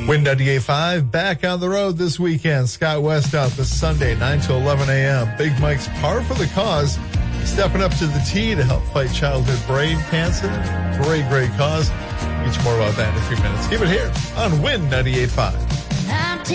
Win 98.5 back on the road this weekend. Scott West out this Sunday, 9 to 11 a.m. Big Mike's Par for the Cause. Stepping up to the tee to help fight childhood brain cancer. Great cause. Get you more about that in a few minutes. Keep it here on Win 98.5.